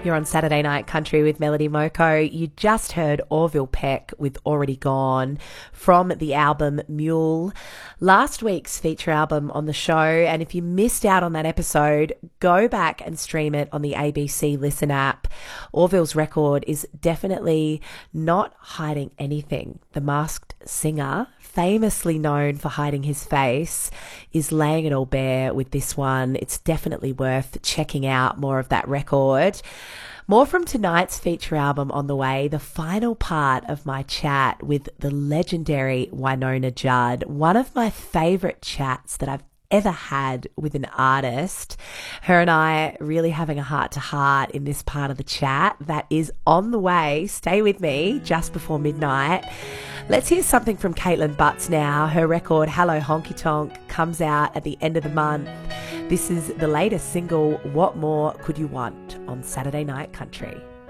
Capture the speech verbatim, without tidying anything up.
You're on Saturday Night Country with Melody Moko. You just heard Orville Peck with Already Gone from the album Mule, last week's feature album on the show. And if you missed out on that episode, go back and stream it on the A B C Listen app. Orville's record is definitely not hiding anything. The Masked Singer, famously known for hiding his face, is laying it all bare with this one. It's definitely worth checking out more of that record. More from tonight's feature album on the way, the final part of my chat with the legendary Wynonna Judd, one of my favourite chats that I've ever had with an artist. Her and I really having a heart-to-heart in this part of the chat that is on the way. Stay with me just before midnight. Let's hear something from Caitlin Butts now. Her record, Hello Honky Tonk, comes out at the end of the month. This is the latest single, What More Could You Want, on Saturday Night Country.